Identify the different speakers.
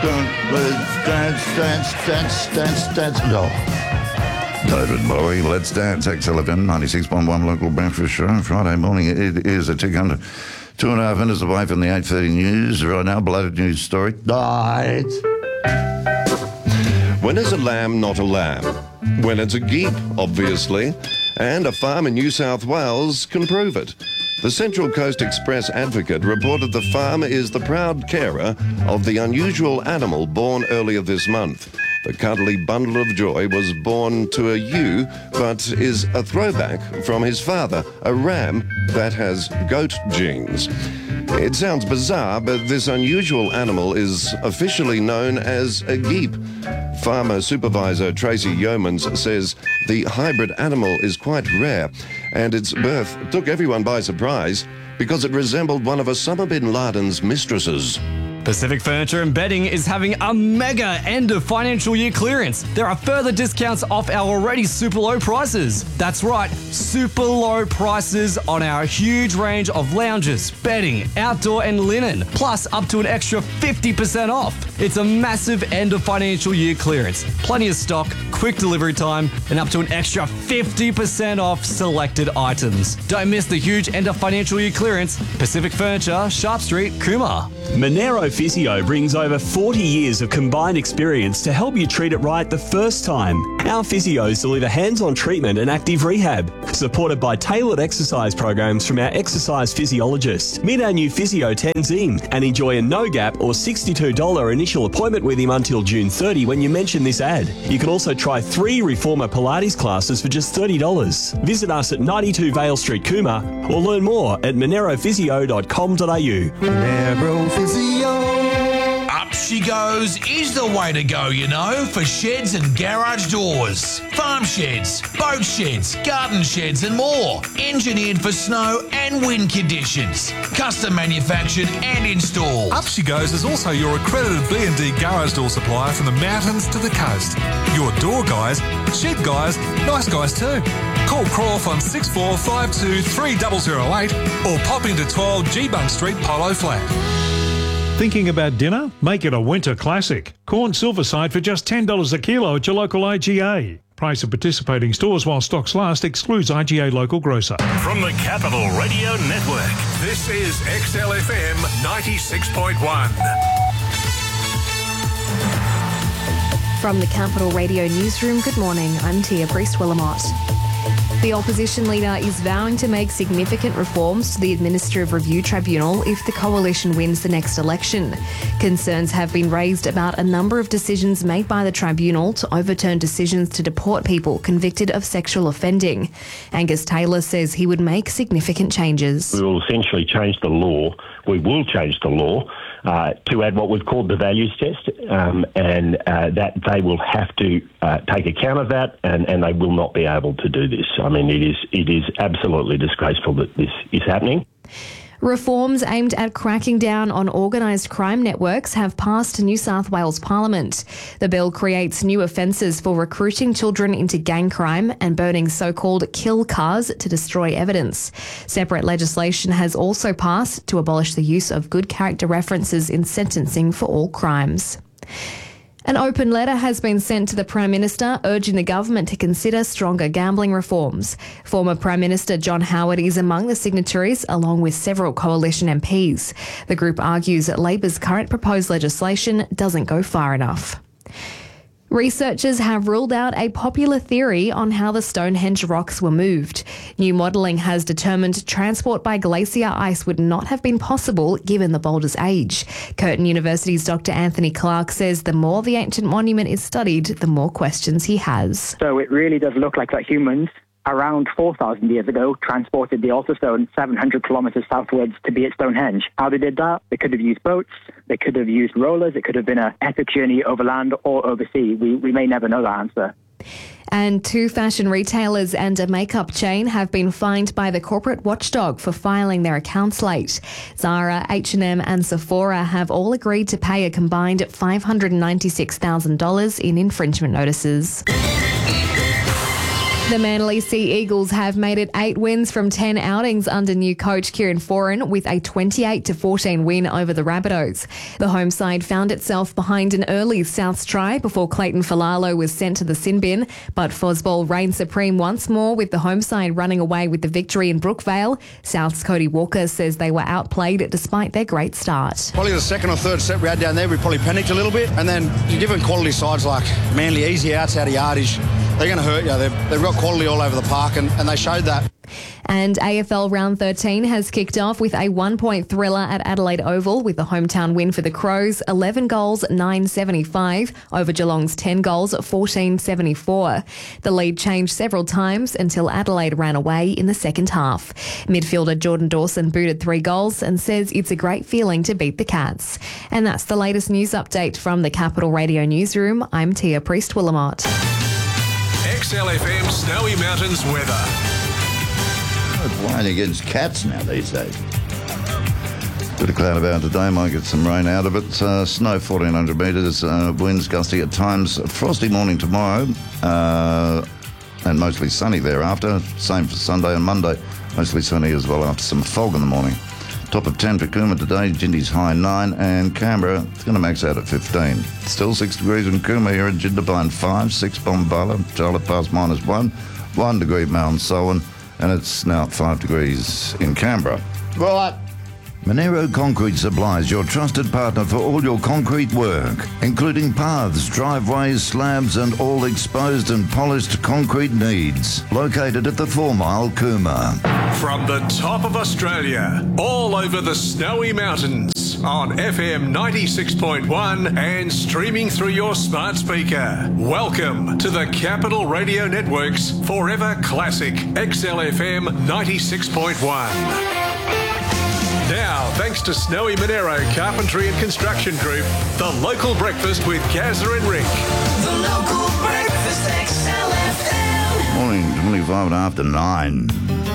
Speaker 1: Dance. No. David Bowie, Let's Dance, XLFM 96.1 local breakfast show. Friday morning, it is a tick under 2.5 minutes away from the 8:30 news. Right now, blooded news story. Night.
Speaker 2: When is a lamb not a lamb? When it's a geep, obviously. And a farm in New South Wales can prove it. The Central Coast Express Advocate reported the farm is the proud carer of the unusual animal born earlier this month. The cuddly bundle of joy was born to a ewe, but is a throwback from his father, a ram that has goat genes. It sounds bizarre, but this unusual animal is officially known as a geep. Farmer Supervisor Tracy Yeomans says the hybrid animal is quite rare, and its birth took everyone by surprise because it resembled one of Osama bin Laden's mistresses.
Speaker 3: Pacific Furniture and Bedding is having a mega end of financial year clearance. There are further discounts off our already super low prices. That's right, super low prices on our huge range of lounges, bedding, outdoor and linen, plus up to an extra 50% off. It's a massive end of financial year clearance. Plenty of stock, quick delivery time, and up to an extra 50% off selected items. Don't miss the huge end of financial year clearance. Pacific Furniture, Sharp Street, Cooma.
Speaker 4: Monero Physio brings over 40 years of combined experience to help you treat it right the first time. Our physios deliver hands-on treatment and active rehab, supported by tailored exercise programs from our exercise physiologists. Meet our new physio Tenzin and enjoy a no-gap or $62 initial appointment with him until June 30 when you mention this ad. You can also try 3 Reformer Pilates classes for just $30. Visit us at 92 Vale Street, Cooma, or learn more at monerophysio.com.au.
Speaker 5: Monero Physio.
Speaker 6: Up She Goes is the way to go, you know, for sheds and garage doors. Farm sheds, boat sheds, garden sheds and more. Engineered for snow and wind conditions. Custom manufactured and installed.
Speaker 7: Up She Goes is also your accredited B&D garage door supplier from the mountains to the coast. Your door guys, shed guys, nice guys too. Call Croft on 6452 3008 or pop into 12 G-Bunk Street, Polo Flat.
Speaker 8: Thinking about dinner? Make it a winter classic. Corn Silverside for just $10 a kilo at your local IGA. Price of participating stores while stocks last excludes IGA local grocer.
Speaker 9: From the Capital Radio Network, this is XLFM 96.1.
Speaker 10: From the Capital Radio Newsroom, good morning. I'm Tia Priest-Willamott. The opposition leader is vowing to make significant reforms to the Administrative Review Tribunal if the coalition wins the next election. Concerns have been raised about a number of decisions made by the tribunal to overturn decisions to deport people convicted of sexual offending. Angus Taylor says he would make significant changes.
Speaker 11: We will essentially change the law. We will change the law to add what we've called the values test, and that they will have to take account of that, and they will not be able to do this. I mean, it is absolutely disgraceful that this is happening.
Speaker 10: Reforms aimed at cracking down on organised crime networks have passed New South Wales Parliament. The bill creates new offences for recruiting children into gang crime and burning so-called kill cars to destroy evidence. Separate legislation has also passed to abolish the use of good character references in sentencing for all crimes. An open letter has been sent to the Prime Minister urging the government to consider stronger gambling reforms. Former Prime Minister John Howard is among the signatories, along with several coalition MPs. The group argues that Labor's current proposed legislation doesn't go far enough. Researchers have ruled out a popular theory on how the Stonehenge rocks were moved. New modelling has determined transport by glacier ice would not have been possible given the boulder's age. Curtin University's Dr. Anthony Clark says the more the ancient monument is studied, the more questions he has.
Speaker 12: So it really does look like that humans around 4,000 years ago transported the altar stone 700 kilometres southwards to be at Stonehenge. How they did that? They could have used boats, they could have used rollers, it could have been an epic journey over land or over sea. We may never know that answer.
Speaker 10: And 2 fashion retailers and a makeup chain have been fined by the corporate watchdog for filing their accounts late. Zara, H&M and Sephora have all agreed to pay a combined $596,000 in infringement notices. The Manly Sea Eagles have made it 8 wins from 10 outings under new coach Kieran Foran with a 28-14 win over the Rabbitohs. The home side found itself behind an early Souths try before Clayton Falalo was sent to the sin bin, but Fosball reigned supreme once more with the home side running away with the victory in Brookvale. South's Cody Walker says they were outplayed despite their great start.
Speaker 13: Probably the second or third set we had down there, we probably panicked a little bit, and then you're given quality sides like Manly, easy outs out of yardage, they're going to hurt you. They've got quality all over the park, and they showed that.
Speaker 10: And AFL Round 13 has kicked off with a 1-point thriller at Adelaide Oval with a hometown win for the Crows, 11 goals, 9.75 over Geelong's 10 goals, 14.74. The lead changed several times until Adelaide ran away in the second half. Midfielder Jordan Dawson booted 3 goals and says it's a great feeling to beat the Cats. And that's the latest news update from the Capital Radio Newsroom. I'm Tia Priest-Willamot.
Speaker 9: XLFM Snowy Mountains weather.
Speaker 1: Playing against Cats now these days. Bit of cloud about today, might get some rain out of it. Snow 1,400 metres, winds gusty at times. Frosty morning tomorrow, and mostly sunny thereafter. Same for Sunday and Monday, mostly sunny as well after some fog in the morning. Top of 10 for Cooma today, Jindy's high 9, and Canberra, it's going to max out at 15. Still 6 degrees in Cooma here at Jindabyne 5, 6 Bombala, Charlotte Pass -1, 1 degree Mount Solon, and it's now 5 degrees in Canberra. Right. Monero Concrete Supplies, your trusted partner for all your concrete work, including paths, driveways, slabs and all exposed and polished concrete needs. Located at the 4 Mile Cooma.
Speaker 9: From the top of Australia, all over the Snowy Mountains, on FM 96.1 and streaming through your smart speaker. Welcome to the Capital Radio Network's Forever Classic XLFM 96.1. Now, thanks to Snowy Monero Carpentry and Construction Group, the local breakfast with Gazza and Rick.
Speaker 5: The local breakfast XLFM.
Speaker 1: Morning, 25 after 9.